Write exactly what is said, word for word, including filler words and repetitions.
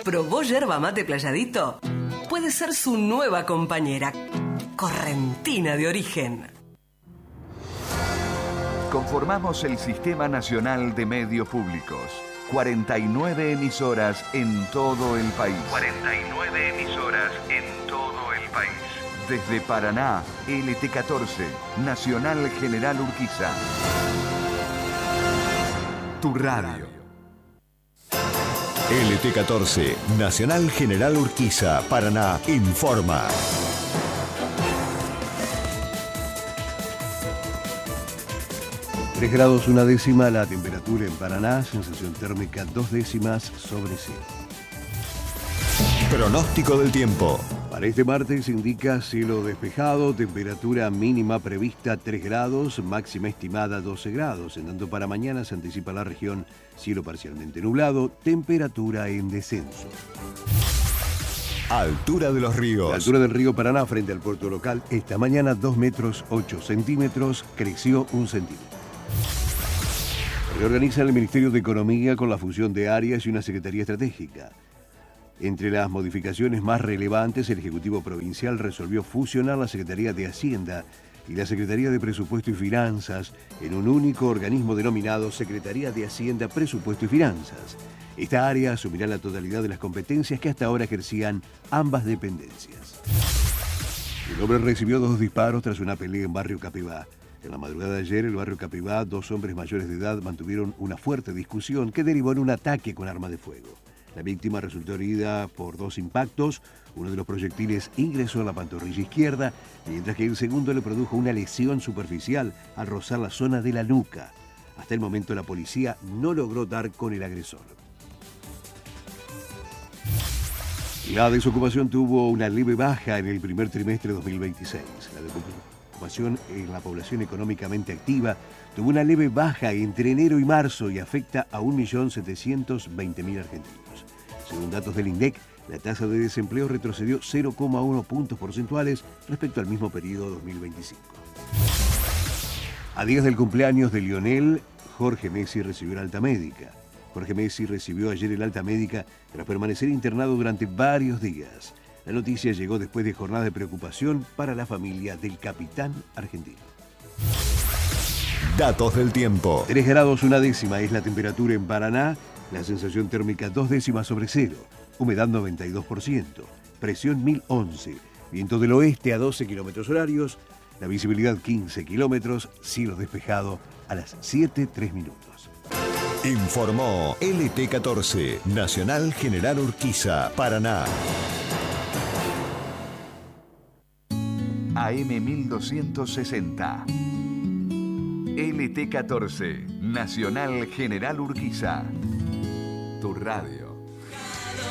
¿Probó yerba mate Playadito? Puede ser su nueva compañera, correntina de origen. Conformamos el Sistema Nacional de Medios Públicos. cuarenta y nueve emisoras en todo el país. cuarenta y nueve emisoras en todo el país. Desde Paraná, L T catorce, Nacional General Urquiza. Tu radio. L T catorce, Nacional General Urquiza, Paraná, informa. tres grados una décima la temperatura en Paraná, sensación térmica dos décimas sobre cero. Pronóstico del tiempo. Para este martes indica cielo despejado, temperatura mínima prevista tres grados, máxima estimada doce grados. En tanto para mañana se anticipa la región cielo parcialmente nublado, temperatura en descenso. Altura de los ríos. La altura del río Paraná frente al puerto local esta mañana dos metros ocho centímetros, creció un centímetro. Reorganiza el Ministerio de Economía con la fusión de áreas y una Secretaría Estratégica. Entre las modificaciones más relevantes, el Ejecutivo Provincial resolvió fusionar la Secretaría de Hacienda y la Secretaría de Presupuesto y Finanzas en un único organismo denominado Secretaría de Hacienda, Presupuesto y Finanzas. Esta área asumirá la totalidad de las competencias que hasta ahora ejercían ambas dependencias. El hombre recibió dos disparos tras una pelea en Barrio Capibá. En la madrugada de ayer, en el barrio Capibá, dos hombres mayores de edad mantuvieron una fuerte discusión que derivó en un ataque con arma de fuego. La víctima resultó herida por dos impactos. Uno de los proyectiles ingresó a la pantorrilla izquierda, mientras que el segundo le produjo una lesión superficial al rozar la zona de la nuca. Hasta el momento, la policía no logró dar con el agresor. La desocupación tuvo una leve baja en el primer trimestre de dos mil veintiséis. La desocupación en la población económicamente activa tuvo una leve baja entre enero y marzo y afecta a un millón setecientos veinte mil argentinos. Según datos del INDEC, la tasa de desempleo retrocedió cero coma uno puntos porcentuales respecto al mismo periodo dos mil veinticinco. A días del cumpleaños de Lionel, Jorge Messi recibió el alta médica. Jorge Messi recibió ayer el alta médica tras permanecer internado durante varios días. La noticia llegó después de jornada de preocupación para la familia del capitán argentino. Datos del tiempo. tres grados una décima es la temperatura en Paraná, la sensación térmica dos décimas sobre cero, humedad noventa y dos por ciento, presión mil once, viento del oeste a doce kilómetros horarios, la visibilidad quince kilómetros, cielo despejado a las siete tres minutos. Informó L T catorce, Nacional General Urquiza, Paraná. A M mil doscientos sesenta. L T catorce, Nacional General Urquiza. Tu radio.